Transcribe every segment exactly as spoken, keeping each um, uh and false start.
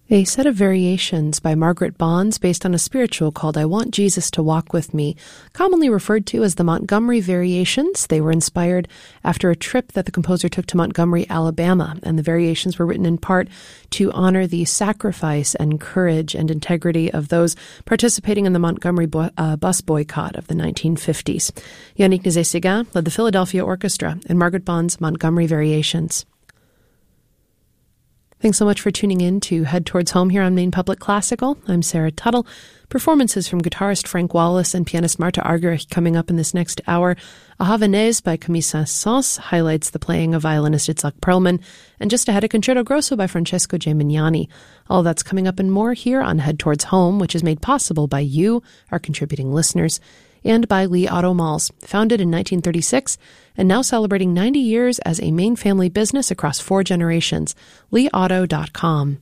A set of variations by Margaret Bonds based on a spiritual called I Want Jesus to Walk With Me, commonly referred to as the Montgomery Variations. They were inspired after a trip that the composer took to Montgomery, Alabama, and the variations were written in part to honor the sacrifice and courage and integrity of those participating in the Montgomery bo- uh, bus boycott of the nineteen fifties. Yannick Nézet-Séguin led the Philadelphia Orchestra in Margaret Bonds' Montgomery Variations. Thanks so much for tuning in to Head Towards Home here on Maine Public Classical. I'm Sarah Tuttle. Performances from guitarist Frank Wallace and pianist Marta Argerich coming up in this next hour. A Havanaise by Camille Saint-Saëns highlights the playing of violinist Itzhak Perlman. And just ahead, a Concerto Grosso by Francesco Gimignani. All that's coming up and more here on Head Towards Home, which is made possible by you, our contributing listeners, and by Lee Auto Malls, founded in nineteen thirty-six and now celebrating ninety years as a Maine family business across four generations. lee auto dot com.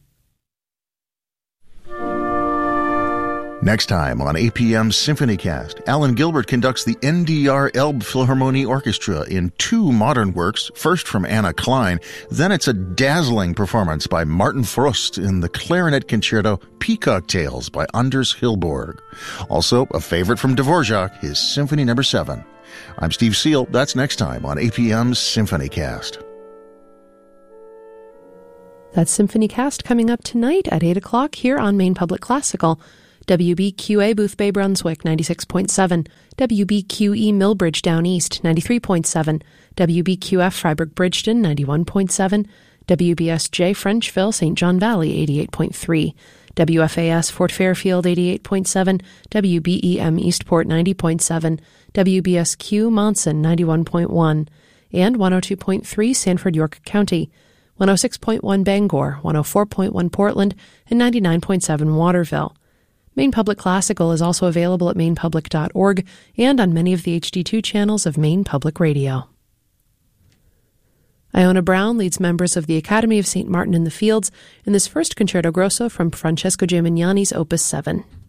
Next time on A P M's SymphonyCast, Alan Gilbert conducts the N D R Elb Philharmonie Orchestra in two modern works, first from Anna Klein, then it's a dazzling performance by Martin Frost in the clarinet concerto Peacock Tales by Anders Hillborg. Also, a favorite from Dvorak, his Symphony Number seven. I'm Steve Seal. That's next time on A P M's SymphonyCast. That's SymphonyCast coming up tonight at eight o'clock here on Maine Public Classical. W B Q A Boothbay Brunswick ninety-six point seven, W B Q E Millbridge Down East ninety-three point seven, W B Q F Freiburg Bridgeton ninety-one point seven, W B S J Frenchville Saint John Valley eighty-eight point three, W F A S Fort Fairfield eighty-eight point seven, W B E M Eastport ninety point seven, W B S Q Monson ninety-one point one, and one oh two point three Sanford York County, one oh six point one Bangor, one oh four point one Portland, and ninety-nine point seven Waterville. Maine Public Classical is also available at maine public dot org and on many of the H D two channels of Maine Public Radio. Iona Brown leads members of the Academy of Saint Martin in the Fields in this first Concerto Grosso from Francesco Gimignani's Opus seven.